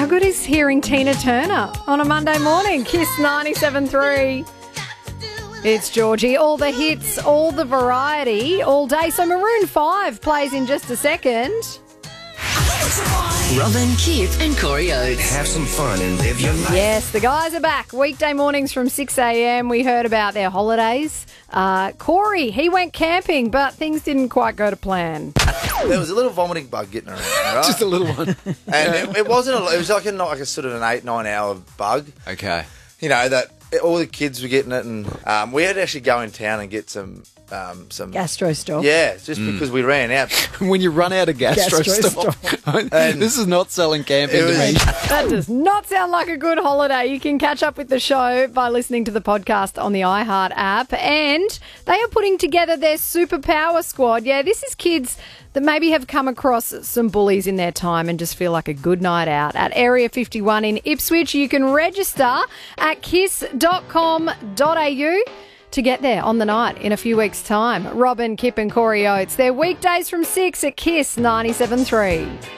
How good is hearing Tina Turner on a Monday morning? Kiss 97.3. It's Georgie. All the hits, all the variety, all day. So Maroon 5 plays in just a second. Robin, Kip and Corey Oates. Have some fun and live your life. Yes, the guys are back. Weekday mornings from 6 a.m. We heard about their holidays. Corey, he went camping, but things didn't quite go to plan. There was a little vomiting bug getting around, right? Just a little one. And it wasn't. It was like a sort of an 8-9 hour bug. Okay. You know that all the kids were getting it, and we had to actually go in town and get some. Gastro stop. Yeah, just because we ran out. When you run out of gastro Gastro stop. This is not selling camping to me. That does not sound like a good holiday. You can catch up with the show by listening to the podcast on the iHeart app. And they are putting together their superpower squad. Yeah, this is kids that maybe have come across some bullies in their time and just feel like a good night out. At Area 51 in Ipswich, you can register at kiss.com.au to get there on the night in a few weeks' time. Robin, Kip and Corey Oates. They're weekdays from 6 at Kiss 97.3.